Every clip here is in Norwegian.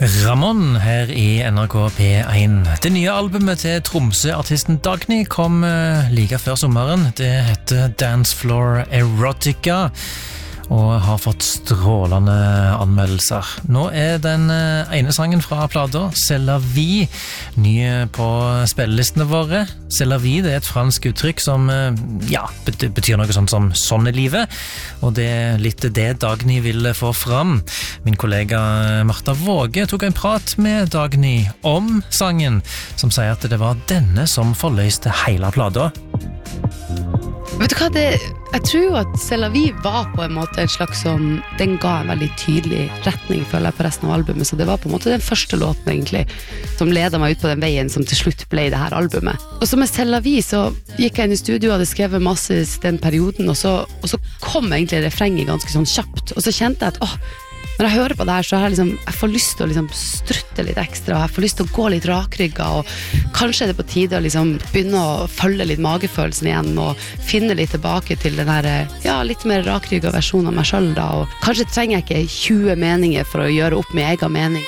Ramon her i NRK P1. Det nye albumet til Tromsø-artisten Dagny kom like før sommeren. Det heter Dance Floor Erotica og har fått strålende anmeldelser. Nå den ene sangen fra plata, C'est la vie, ny på spillelistene våre. C'est la vie, det et fransk uttrykk som betyr noe sånt som sånn livet, og det litt det Dagny ville få fram. Min kollega Martha Våge tok en prat med Dagny om sangen, som sier at det var denne som forløste hele plata. Vet du hva, jeg tror jo at C'est la vie var på en måte en slags sånn, den ga en veldig tydelig retning, føler jeg, på resten av albumet, så det var på en måte den første låten egentlig, som ledet meg ut på den veien som til slutt ble det her albumet. Og så med C'est la vie så gikk jeg inn i studio og hadde skrevet masse i den perioden, og så kom egentlig refrenget ganske sånn kjapt, og så kjente jeg at, når jeg hører på det her, så har jeg får lyst til å strutte litt ekstra, og jeg får lyst til å gå litt rakrygga, og kanskje det på tide å begynne å følge litt magefølelsen igjen, og finne litt tilbake til den her, litt mer rakrygga versjonen av meg selv da, og kanskje trenger jeg ikke 20 meninger for å gjøre opp med egen mening.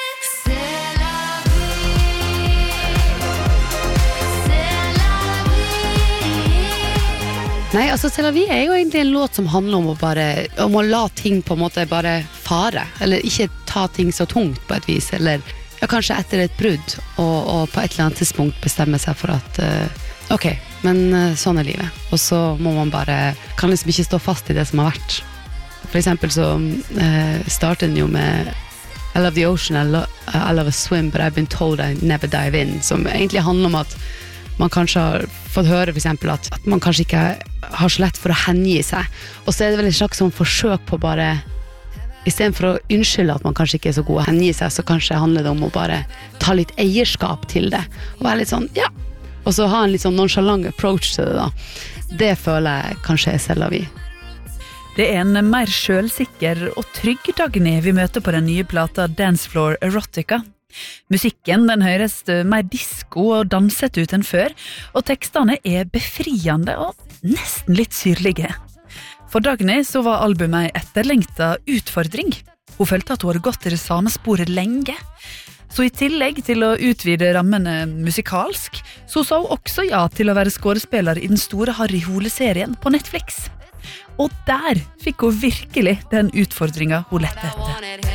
Nei, altså C'est la vie jo egentlig en låt som handler om å la ting på en måte bare fare, eller ikke ta ting så tungt på et vis, eller kanskje etter et brudd, og på et eller annet tidspunkt bestemme seg for at ok, men sånn livet. Og så må man kan ikke stå fast i det som har vært. For eksempel så starter den jo med I love the ocean, I love a swim, but I've been told I never dive in, som egentlig handler om at man kanskje har fått høre for eksempel at man kanskje ikke har så lett for å hengi seg, og så det vel en slags sånn forsøk på i stedet for å unnskylde at man kanskje ikke så god å hengi seg, så kanskje handler det om å ta litt eierskap til det, og være litt sånn, og så ha en litt sånn nonchalant approach til det da. Det føler jeg kanskje C'est la vie. Det en mer selvsikker og trygg Dagny vi møter på den nye plata Dance Floor Erotica. Musikken den høres mer disco og danset ut enn før, og tekstene befriende og nesten litt syrlige. For Dagny så var albumet en etterlengtet utfordring. Hun følte at hun hadde gått i det samme sporet lenge. Så i tillegg til å utvide rammene musikalsk, så sa hun også ja til å være skådespiller i den store Harry Hole-serien på Netflix. Og der fikk hun virkelig den utfordringen hun lette etter.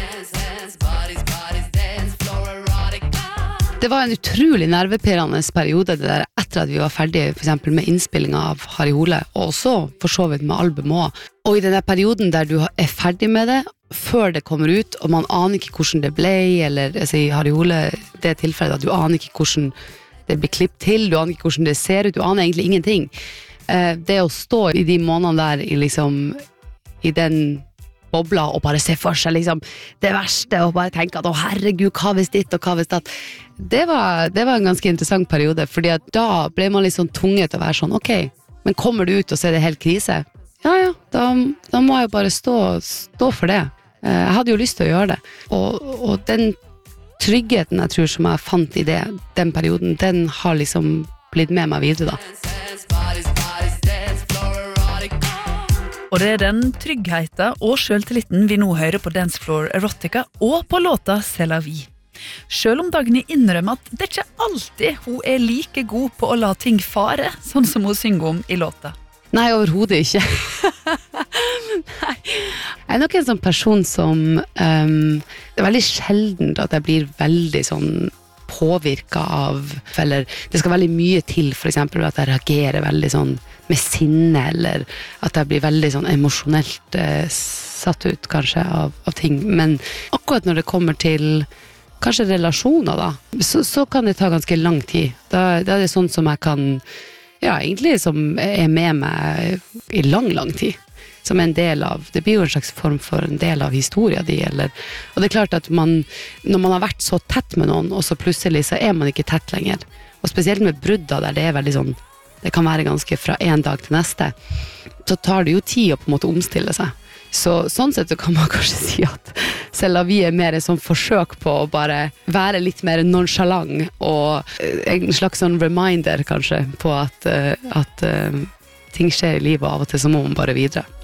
Det var en utrolig nervepirrende periode det der, etter at vi var ferdige for eksempel med innspillingen av Harry Hole, og også for så vidt med albumet også. Og i denne perioden der du ferdig med det, før det kommer ut, og man aner ikke hvordan det ble, eller i Harry Hole, det tilfellet at du aner ikke hvordan det blir klippet til, du aner ikke hvordan det ser ut, du aner egentlig ingenting. Det å stå i de månedene der i den bobla og bare se for seg det verste og bare tenke at herregud, hva hvis ditt og hva hvis datt, det var en ganske interessant periode, fordi at da ble man litt sånn tvunget til å være sånn, ok, men kommer du ut og så det helt krise? Da må jeg bare stå for det. Jeg hadde jo lyst til å gjøre det, og den tryggheten jeg tror som jeg fant i den perioden, den har blitt med meg videre da. Og det den tryggheten og selvtilliten vi nå hører på Dance Floor Erotica og på låta C'est la vie. Selv om Dagny innrømmer at det ikke alltid hun like god på å la ting fare, sånn som hun synger om i låta. Nei, overhodet ikke. Nei. Jeg nok en sånn person som det veldig sjelden at jeg blir veldig sånn påvirket av, eller det skal veldig mye til for eksempel at jeg reagerer veldig sånn med sinne, eller at jeg blir veldig sånn emosjonelt satt ut kanskje av ting, men akkurat når det kommer til kanskje relasjoner da, så kan det ta ganske lang tid. Da det sånn som jeg kan, egentlig som med meg i lang tid, som en del av, det blir jo en slags form for en del av historien di, og det klart at når man har vært så tett med noen, og så plutselig så man ikke tett lenger, og spesielt med brudda der det veldig sånn, det kan være ganske fra en dag til neste, så tar det jo tid å på en måte omstille seg. Sånn sett så kan man kanskje si at C'est la vie mer et sånn forsøk på å bare være litt mer nonchalant, og en slags sånn reminder kanskje på at ting skjer i livet, og av og til så må man bare videre.